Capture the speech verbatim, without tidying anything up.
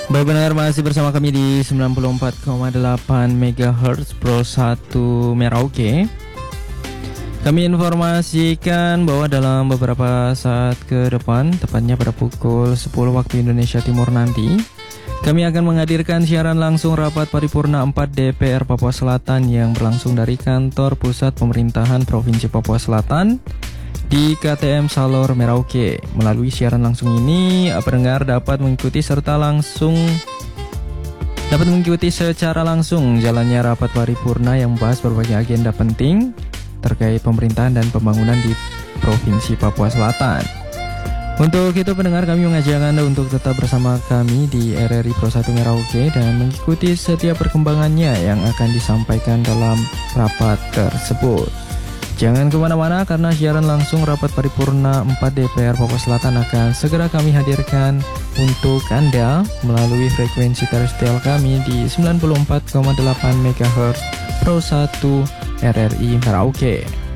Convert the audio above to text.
Baik benar, masih bersama kami di sembilan puluh empat koma delapan megahertz Pro satu Merauke. Kami informasikan bahwa dalam beberapa saat ke depan, tepatnya pada pukul sepuluh waktu Indonesia Timur nanti, kami akan menghadirkan siaran langsung rapat paripurna empat D P R Papua Selatan yang berlangsung dari kantor pusat pemerintahan Provinsi Papua Selatan di K T M Salor Merauke. Melalui siaran langsung ini, pendengar dapat mengikuti serta langsung dapat mengikuti secara langsung jalannya rapat paripurna yang membahas berbagai agenda penting terkait pemerintahan dan pembangunan di Provinsi Papua Selatan. Untuk itu pendengar, kami mengajak Anda untuk tetap bersama kami di R R I Pro satu Merauke dan mengikuti setiap perkembangannya yang akan disampaikan dalam rapat tersebut. Jangan kemana-mana karena siaran langsung rapat paripurna empat D P R Papua Selatan akan segera kami hadirkan untuk Anda melalui frekuensi terestrial kami di sembilan puluh empat koma delapan megahertz Pro satu R R I Merauke.